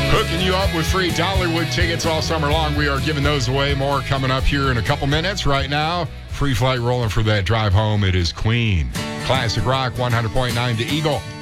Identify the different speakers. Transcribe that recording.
Speaker 1: Hooking you up with free Dollywood tickets all summer long. We are giving those away. More coming up here in a couple minutes. Right now, free flight rolling for that drive home. It is Queen. Classic rock, 100.9 The Eagle.